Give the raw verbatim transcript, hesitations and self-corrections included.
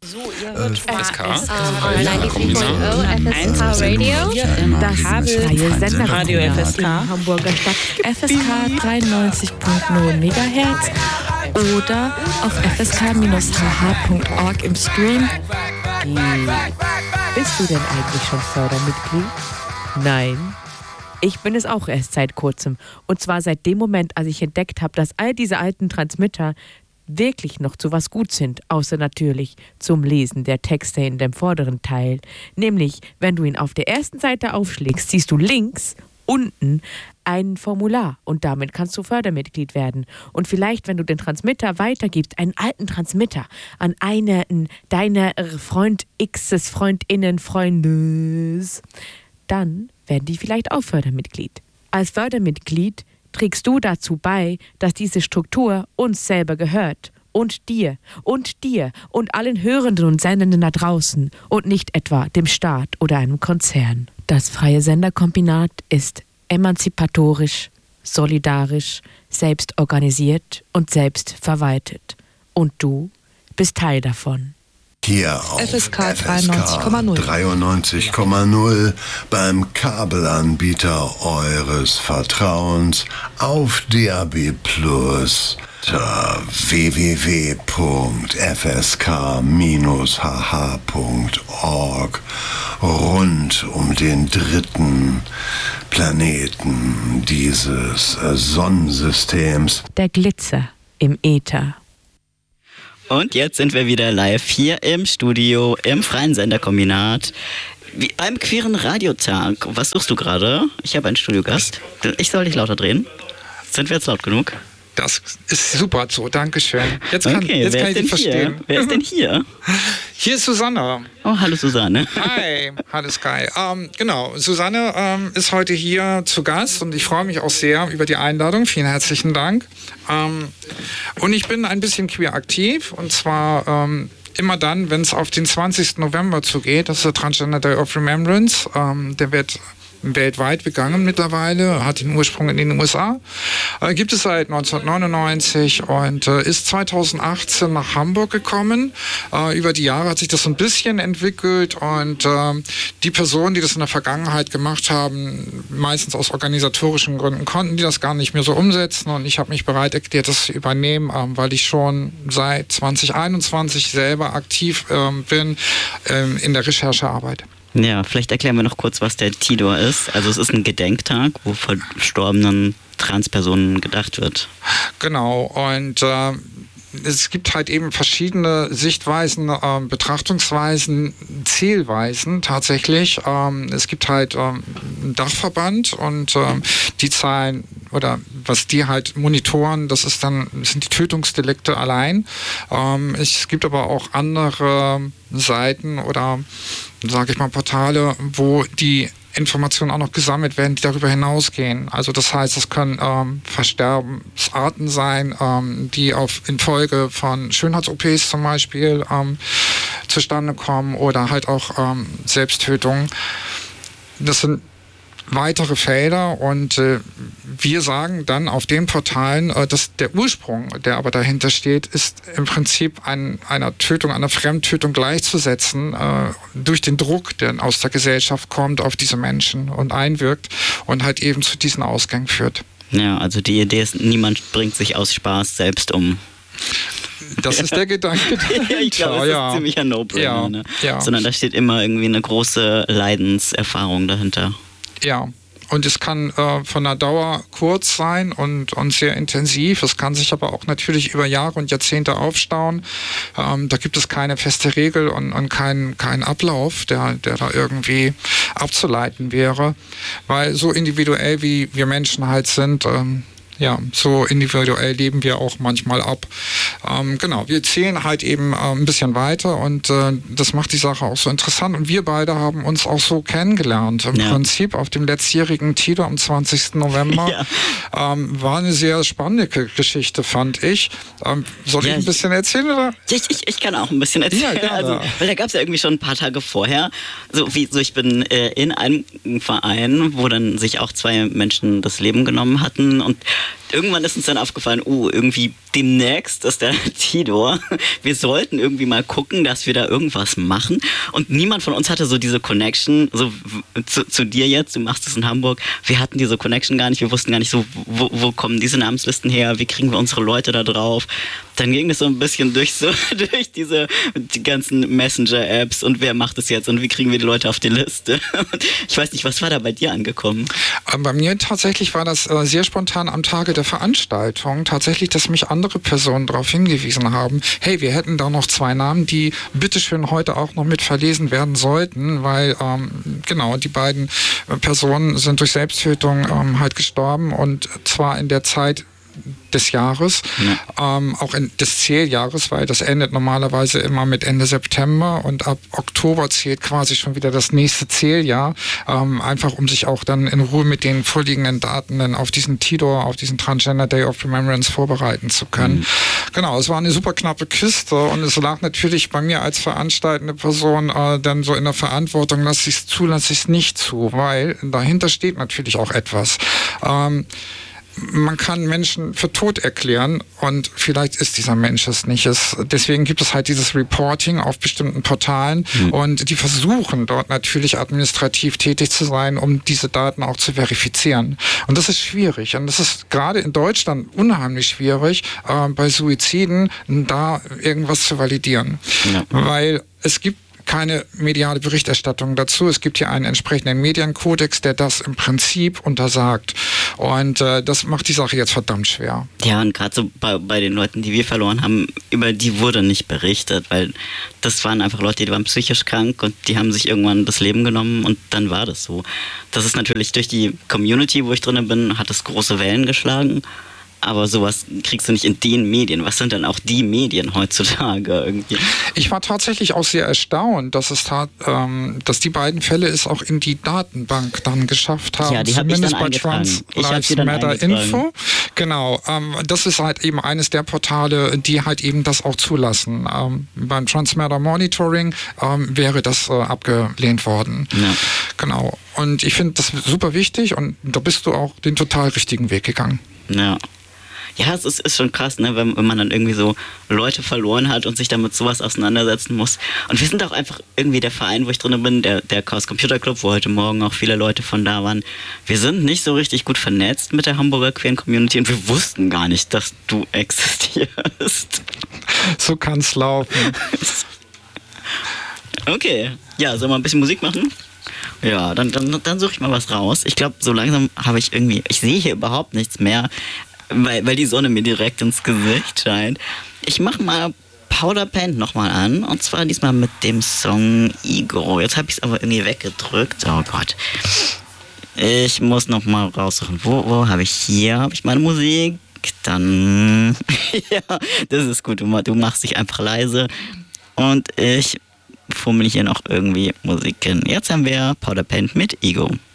So, ihr hört F S K. F S K Radio. Das freie Senderradio F S K. Hamburger Stadt. F S K dreiundneunzig Komma null Megahertz oder auf f s k Bindestrich h h Punkt org im Stream. Bist du denn eigentlich schon Fördermitglied? Nein. Ich bin es auch erst seit kurzem. Und zwar seit dem Moment, als ich entdeckt habe, dass all diese alten Transmitter wirklich noch zu was gut sind, außer natürlich zum Lesen der Texte in dem vorderen Teil. Nämlich, wenn du ihn auf der ersten Seite aufschlägst, siehst du links unten ein Formular und damit kannst du Fördermitglied werden. Und vielleicht, wenn du den Transmitter weitergibst, einen alten Transmitter an einen deiner Freund X's, Freundinnen, Freundes, dann werden die vielleicht auch Fördermitglied. Als Fördermitglied trägst du dazu bei, dass diese Struktur uns selber gehört. Und dir, und dir, und allen Hörenden und Sendenden da draußen und nicht etwa dem Staat oder einem Konzern. Das freie Senderkombinat ist emanzipatorisch, solidarisch, selbst organisiert und selbst verwaltet. Und du bist Teil davon. Hier auf F S K dreiundneunzig Komma null. dreiundneunzig Komma null beim Kabelanbieter eures Vertrauens auf D A B Plus unter w w w Punkt f s k Bindestrich h h Punkt org rund um den dritten Planeten dieses Sonnensystems. Der Glitzer im Äther. Und jetzt sind wir wieder live hier im Studio, im freien Senderkombinat, wie beim queeren Radiotag. Was suchst du gerade? Ich habe einen Studiogast. Ich soll dich lauter drehen. Sind wir jetzt laut genug? Das ist super so, danke schön. Jetzt kann, okay, jetzt wer kann ist ich dich denn verstehen. Hier? Wer ist denn hier? Hier ist Susanne. Oh, hallo Susanne. Hi, hallo Sky. Ähm, genau, Susanne ähm, ist heute hier zu Gast und ich freue mich auch sehr über die Einladung. Vielen herzlichen Dank. Ähm, und ich bin ein bisschen queer aktiv und zwar ähm, immer dann, wenn es auf den zwanzigsten November zugeht. Das ist der Transgender Day of Remembrance. Ähm, der wird weltweit begangen mittlerweile, hat den Ursprung in den U S A, äh, gibt es seit neunzehnhundertneunundneunzig und äh, ist zweitausendachtzehn nach Hamburg gekommen. Äh, über die Jahre hat sich das so ein bisschen entwickelt und äh, die Personen, die das in der Vergangenheit gemacht haben, meistens aus organisatorischen Gründen, konnten die das gar nicht mehr so umsetzen und ich habe mich bereit erklärt, das zu übernehmen, äh, weil ich schon seit zweitausendeinundzwanzig selber aktiv äh, bin äh, in der Recherchearbeit. Ja, vielleicht erklären wir noch kurz, was der T D O R ist. Also es ist ein Gedenktag, wo verstorbenen Transpersonen gedacht wird. Genau, und äh, es gibt halt eben verschiedene Sichtweisen, äh, Betrachtungsweisen, Zielweisen tatsächlich. Ähm, es gibt halt ähm, einen Dachverband und ähm, die Zahlen oder was die halt monitoren, das ist dann, sind die Tötungsdelikte allein. Ähm, es gibt aber auch andere Seiten oder sage ich mal Portale, wo die Informationen auch noch gesammelt werden, die darüber hinausgehen. Also das heißt, es können ähm, Versterbensarten sein, ähm, die auf infolge von Schönheits-O Ps zum Beispiel ähm, zustande kommen oder halt auch ähm, Selbsttötungen. Das sind weitere Felder und äh, wir sagen dann auf den Portalen, äh, dass der Ursprung, der aber dahinter steht, ist im Prinzip ein, einer Tötung, einer Fremdtötung gleichzusetzen äh, durch den Druck, der aus der Gesellschaft kommt auf diese Menschen und einwirkt und halt eben zu diesen Ausgängen führt. Ja, also die Idee ist, niemand bringt sich aus Spaß selbst um. Das ist der Gedanke dahinter. Ich glaube, das ja. ist ziemlich ein No-Brainer. Ja. Ne? Ja. Sondern da steht immer irgendwie eine große Leidenserfahrung dahinter. Ja, und es kann äh, von der Dauer kurz sein und, und sehr intensiv. Es kann sich aber auch natürlich über Jahre und Jahrzehnte aufstauen. Ähm, da gibt es keine feste Regel und, und keinen keinen Ablauf, der, der da irgendwie abzuleiten wäre. Weil so individuell wie wir Menschen halt sind, ähm, ja, so individuell leben wir auch manchmal ab. Ähm, genau, wir zählen halt eben äh, ein bisschen weiter und äh, das macht die Sache auch so interessant. Und wir beide haben uns auch so kennengelernt. Im ja. Prinzip auf dem letztjährigen T D O am zwanzigsten November. Ja. Ähm, war eine sehr spannende Geschichte, fand ich. Ähm, soll ja, ich ein bisschen erzählen, oder? Ich, ich, ich kann auch ein bisschen erzählen. Ja, also, weil da gab es ja irgendwie schon ein paar Tage vorher. So wie so ich bin äh, in einem Verein, wo dann sich auch zwei Menschen das Leben genommen hatten und irgendwann ist uns dann aufgefallen, oh, irgendwie demnächst ist der Tidor. Wir sollten irgendwie mal gucken, dass wir da irgendwas machen. Und niemand von uns hatte so diese Connection, so zu, zu dir jetzt, du machst es in Hamburg. Wir hatten diese Connection gar nicht, wir wussten gar nicht so, wo, wo kommen diese Namenslisten her, wie kriegen wir unsere Leute da drauf. Dann ging es so ein bisschen durch so durch diese die ganzen Messenger-Apps und wer macht es jetzt und wie kriegen wir die Leute auf die Liste. Ich weiß nicht, was war da bei dir angekommen? Bei mir tatsächlich war das äh, sehr spontan am Tage der Veranstaltung. Tatsächlich, dass mich andere Personen darauf hingewiesen haben, hey, wir hätten da noch zwei Namen, die bitteschön heute auch noch mit verlesen werden sollten, weil ähm, genau, die beiden äh, Personen sind durch Selbsttötung ähm, halt gestorben und zwar in der Zeit des Jahres, ja. ähm, auch in, des Zähljahres, weil das endet normalerweise immer mit Ende September und ab Oktober zählt quasi schon wieder das nächste Zähljahr, ähm, einfach um sich auch dann in Ruhe mit den vorliegenden Daten dann auf diesen Tidor, auf diesen Transgender Day of Remembrance vorbereiten zu können. Mhm. Genau, es war eine super knappe Kiste und es lag natürlich bei mir als veranstaltende Person äh, dann so in der Verantwortung, lasse ich es zu, lasse ich es nicht zu, weil dahinter steht natürlich auch etwas. Ähm, Man kann Menschen für tot erklären und vielleicht ist dieser Mensch es nicht. Es, deswegen gibt es halt dieses Reporting auf bestimmten Portalen mhm. und die versuchen dort natürlich administrativ tätig zu sein, um diese Daten auch zu verifizieren. Und das ist schwierig und das ist gerade in Deutschland unheimlich schwierig, äh, bei Suiziden da irgendwas zu validieren. Ja. Weil es gibt keine mediale Berichterstattung dazu. Es gibt hier einen entsprechenden Medienkodex, der das im Prinzip untersagt. Und äh, das macht die Sache jetzt verdammt schwer. Ja, und gerade so bei, bei den Leuten, die wir verloren haben, über die wurde nicht berichtet, weil das waren einfach Leute, die waren psychisch krank und die haben sich irgendwann das Leben genommen und dann war das so. Das ist natürlich durch die Community, wo ich drin bin, hat es große Wellen geschlagen. Aber sowas kriegst du nicht in den Medien. Was sind denn auch die Medien heutzutage irgendwie? Ich war tatsächlich auch sehr erstaunt, dass es tat, ähm, dass die beiden Fälle es auch in die Datenbank dann geschafft haben. Ja, die habe ich dann bei Trans Lives Matter Info. Genau, ähm, das ist halt eben eines der Portale, die halt eben das auch zulassen. Ähm, beim Trans Matter Monitoring ähm, wäre das äh, abgelehnt worden. Ja. Genau. Und ich finde das super wichtig und da bist du auch den total richtigen Weg gegangen. Ja. Ja, es ist, ist schon krass, ne, wenn, wenn man dann irgendwie so Leute verloren hat und sich damit sowas auseinandersetzen muss. Und wir sind auch einfach irgendwie der Verein, wo ich drin bin, der, der Chaos Computer Club, wo heute Morgen auch viele Leute von da waren. Wir sind nicht so richtig gut vernetzt mit der Hamburger queeren Community und wir wussten gar nicht, dass du existierst. So kann's laufen. Okay, ja, sollen wir ein bisschen Musik machen? Ja, dann, dann, dann suche ich mal was raus. Ich glaube, so langsam habe ich irgendwie, ich sehe hier überhaupt nichts mehr, weil, weil die Sonne mir direkt ins Gesicht scheint. Ich mache mal Powder Paint nochmal an und zwar diesmal mit dem Song Ego. Jetzt habe ich es aber irgendwie weggedrückt. Oh Gott. Ich muss nochmal raussuchen. Wo, wo habe ich hier? Habe ich meine Musik? Dann, ja, das ist gut. Du, du machst dich einfach leise und ich fummel hier noch irgendwie Musik hin. Jetzt haben wir Powder Paint mit Ego.